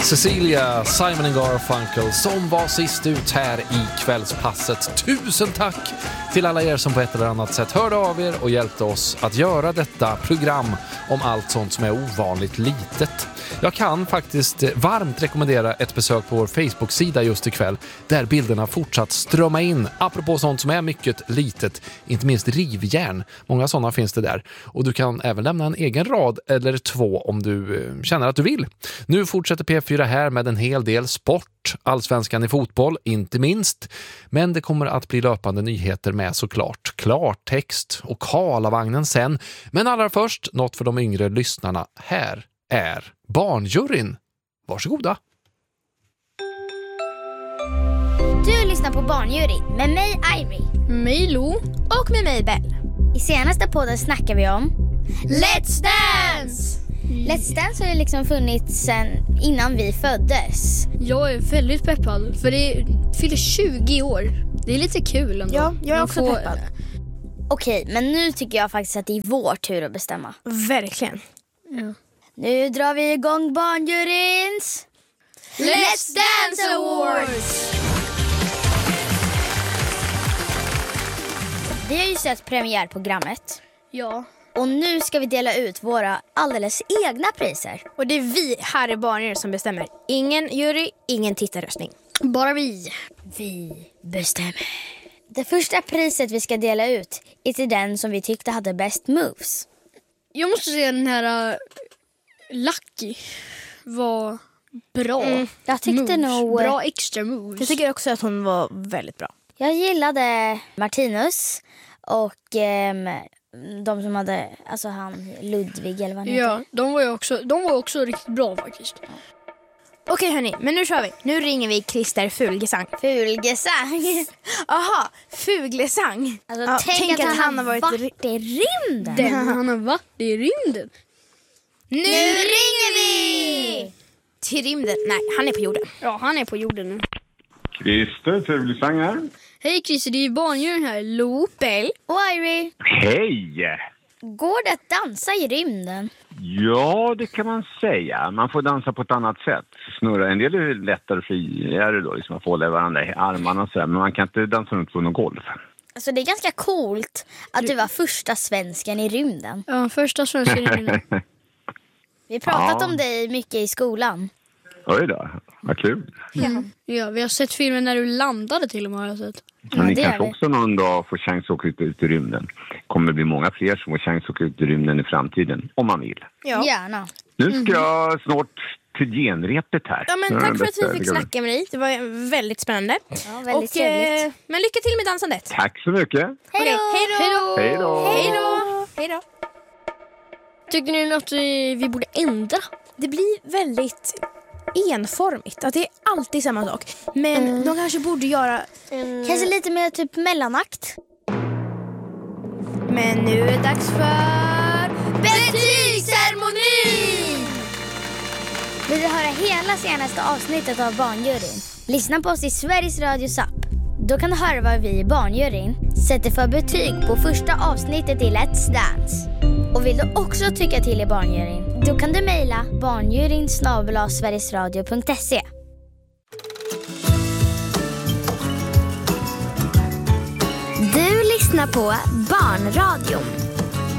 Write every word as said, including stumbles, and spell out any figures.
Cecilia, Simon and Garfunkel som var sist ut här i kvällspasset. Tusen tack till alla er som på ett eller annat sätt hörde av er och hjälpte oss att göra detta program om allt sånt som är ovanligt litet. Jag kan faktiskt varmt rekommendera ett besök på vår Facebook-sida just ikväll där bilderna fortsatt strömma in. Apropå sånt som är mycket litet, inte minst rivjärn. Många sådana finns det där. Och du kan även lämna en egen rad eller två om du känner att du vill. Nu fortsätter P fyra här med en hel del sport. Allsvenskan i fotboll, inte minst. Men det kommer att bli löpande nyheter med såklart. Klartext och Karlavagnen sen. Men allra först, något för de yngre lyssnarna. Här är Barnjuryn. Varsågoda. Du lyssnar på Barnjuryn med mig Ivy, mig Lo och med mig Bell. I senaste podden snackar vi om Let's Dance! Let's Dance har ju liksom funnits sedan innan vi föddes. Jag är väldigt peppad för det fyller tjugo år. Det är lite kul ändå. Ja, jag är också får... peppad. Okej, men nu tycker jag faktiskt att det är vår tur att bestämma. Verkligen. Ja. Nu drar vi igång Barnjuryns Let's Dance Awards! Vi har ju sett premiärprogrammet. Ja. Och nu ska vi dela ut våra alldeles egna priser. Och det är vi här i Barnjuryn som bestämmer. Ingen jury, ingen tittarröstning. Bara vi. Vi bestämmer. Det första priset vi ska dela ut är till den som vi tyckte hade bäst moves. Jag måste säga den här uh, Lucky var bra. Mm, jag tyckte moves. nog... Bra extra moves. Jag tycker också att hon var väldigt bra. Jag gillade Martinus och um, de som hade, alltså han Ludvig eller vad han heter. Ja, de var ju också, de var också riktigt bra faktiskt. Okej hörni, men nu kör vi. Nu ringer vi Christer Fulgesang. Fulgesang. Aha, Fuglesang. Alltså, ja, tänk, tänk att, att han har varit, varit i rymden. Den, han har varit i rymden. Nu, nu ringer vi! Till rymden? Nej, han är på jorden. Ja, han är på jorden nu. Christer Fulgesang här. Hej Christer, det är Barnjuryn här. Lo, Bell och Irie. Hej! Går det att dansa i rymden? Ja, det kan man säga. Man får dansa på ett annat sätt. Snurra. En del är lättare och friare då. Liksom man får hålla varandra i armarna och sådär. Men man kan inte dansa runt på någon golf. Alltså det är ganska coolt att du var första svensken i rymden. Ja, första svensken i rymden. Vi har pratat ja. om dig mycket i skolan. Oj då, vad kul. Mm. Ja, vi har sett filmen när du landade till och med har jag sett. Men ja, ni det kanske vi. också någon dag får chans att åka ut, ut i rymden. Kommer det bli många fler som får chans att åka ut i rymden i framtiden, om man vill. Ja. Gärna. Nu ska jag snart till genrepet här. Ja, men tack för att vi fick snacka med dig. Det var väldigt spännande. Ja, väldigt och, trevligt. Eh, men lycka till med dansandet. Tack så mycket. Hej då! Hej då! Hej då! Hej då! Hej då! Tycker ni att vi, vi borde ändra? Det blir väldigt enformigt. Att det är alltid samma sak. Men mm. de kanske borde göra en... Kanske lite mer typ mellanakt. Men nu är det dags för betygsceremoni! Vill du höra hela senaste avsnittet av Barnjuryn? Lyssna på oss i Sveriges Radios app. Då kan du höra vad vi i Barnjuryn sätter för betyg på första avsnittet i Let's Dance. Och vill du också tycka till i Barnjuryn, då kan du mejla barnjuryn snabel-a sverigesradio punkt se. Du lyssnar på Barnradion.